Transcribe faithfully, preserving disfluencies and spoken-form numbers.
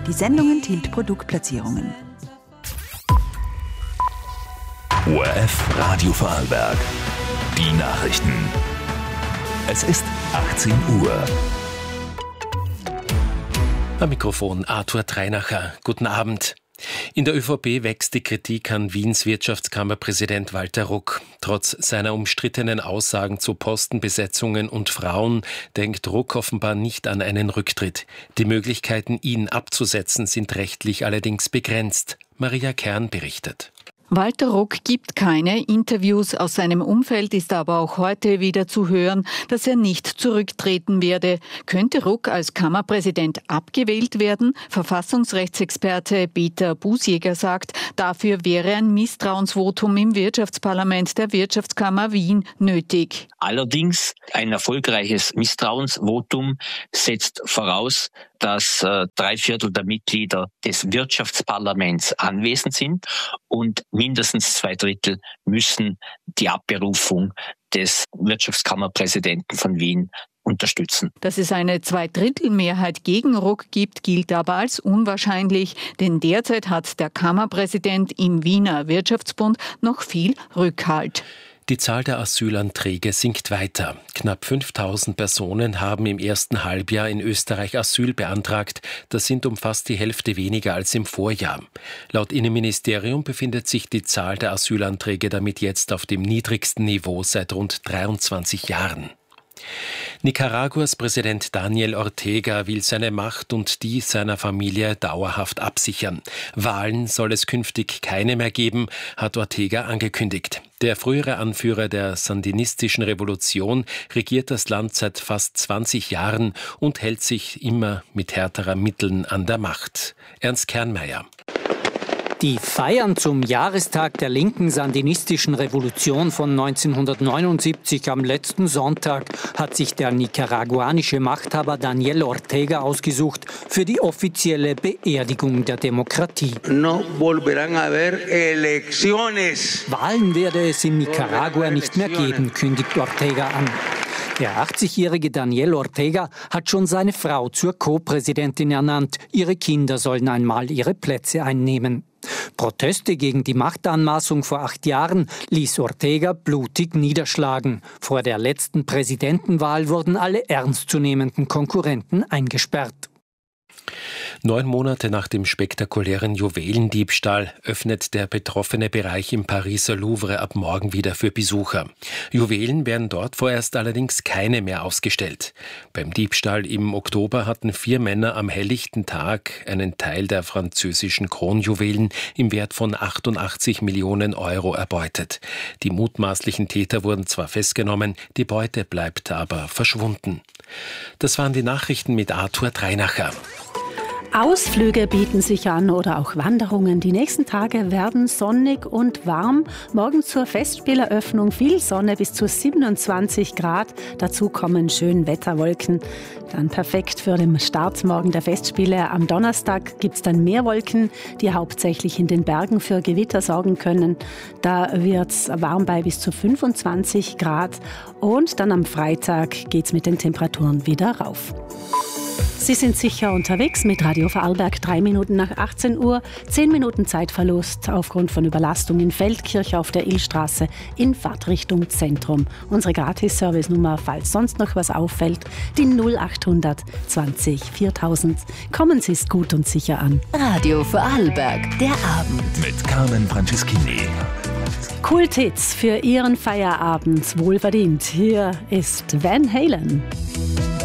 Die Sendung enthielt Produktplatzierungen. O R F Radio Vorarlberg. Die Nachrichten. Es ist achtzehn Uhr. Am Mikrofon Arthur Treinacher. Guten Abend. In der ÖVP wächst die Kritik an Wiens Wirtschaftskammerpräsident Walter Ruck. Trotz seiner umstrittenen Aussagen zu Postenbesetzungen und Frauen denkt Ruck offenbar nicht an einen Rücktritt. Die Möglichkeiten, ihn abzusetzen, sind rechtlich allerdings begrenzt. Maria Kern berichtet. Walter Ruck gibt keine Interviews. Aus seinem Umfeld ist aber auch heute wieder zu hören, dass er nicht zurücktreten werde. Könnte Ruck als Kammerpräsident abgewählt werden? Verfassungsrechtsexperte Peter Busjäger sagt, dafür wäre ein Misstrauensvotum im Wirtschaftsparlament der Wirtschaftskammer Wien nötig. Allerdings ein erfolgreiches Misstrauensvotum setzt voraus, dass äh, drei Viertel der Mitglieder des Wirtschaftsparlaments anwesend sind und mindestens zwei Drittel müssen die Abberufung des Wirtschaftskammerpräsidenten von Wien unterstützen. Dass es eine Zweidrittelmehrheit gegen Ruck gibt, gilt aber als unwahrscheinlich, denn derzeit hat der Kammerpräsident im Wiener Wirtschaftsbund noch viel Rückhalt. Die Zahl der Asylanträge sinkt weiter. Knapp fünftausend Personen haben im ersten Halbjahr in Österreich Asyl beantragt. Das sind um fast die Hälfte weniger als im Vorjahr. Laut Innenministerium befindet sich die Zahl der Asylanträge damit jetzt auf dem niedrigsten Niveau seit rund dreiundzwanzig Jahren. Nicaraguas Präsident Daniel Ortega will seine Macht und die seiner Familie dauerhaft absichern. Wahlen soll es künftig keine mehr geben, hat Ortega angekündigt. Der frühere Anführer der sandinistischen Revolution regiert das Land seit fast zwanzig Jahren und hält sich immer mit härteren Mitteln an der Macht. Ernst Kernmeier. Die Feiern zum Jahrestag der linken sandinistischen Revolution von neunzehnhundertneunundsiebzig am letzten Sonntag hat sich der nicaraguanische Machthaber Daniel Ortega ausgesucht für die offizielle Beerdigung der Demokratie. No volverán a haber elecciones. Wahlen werde es in Nicaragua nicht mehr geben, kündigt Ortega an. Der achtzigjährige Daniel Ortega hat schon seine Frau zur Co-Präsidentin ernannt. Ihre Kinder sollen einmal ihre Plätze einnehmen. Proteste gegen die Machtanmaßung vor acht Jahren ließ Ortega blutig niederschlagen. Vor der letzten Präsidentenwahl wurden alle ernstzunehmenden Konkurrenten eingesperrt. Neun Monate nach dem spektakulären Juwelendiebstahl öffnet der betroffene Bereich im Pariser Louvre ab morgen wieder für Besucher. Juwelen werden dort vorerst allerdings keine mehr ausgestellt. Beim Diebstahl im Oktober hatten vier Männer am helllichten Tag einen Teil der französischen Kronjuwelen im Wert von achtundachtzig Millionen Euro erbeutet. Die mutmaßlichen Täter wurden zwar festgenommen, die Beute bleibt aber verschwunden. Das waren die Nachrichten mit Arthur Treinacher. Ausflüge bieten sich an oder auch Wanderungen. Die nächsten Tage werden sonnig und warm. Morgen zur Festspieleröffnung viel Sonne bis zu siebenundzwanzig Grad. Dazu kommen Schönwetterwolken. Dann perfekt für den Start morgen der Festspiele. Am Donnerstag gibt es dann mehr Wolken, die hauptsächlich in den Bergen für Gewitter sorgen können. Da wird es warm bei bis zu fünfundzwanzig Grad. Und dann am Freitag geht es mit den Temperaturen wieder rauf. Sie sind sicher unterwegs mit Radio Vorarlberg, drei Minuten nach achtzehn Uhr, zehn Minuten Zeitverlust aufgrund von Überlastung in Feldkirch auf der Illstraße in Fahrtrichtung Zentrum. Unsere Gratis-Service-Nummer, falls sonst noch was auffällt, die null achthundert zwanzig viertausend. Kommen Sie es gut und sicher an. Radio Vorarlberg, der Abend. Mit Carmen Franceschini. Kulthits für Ihren Feierabend, wohlverdient. Hier ist Van Halen.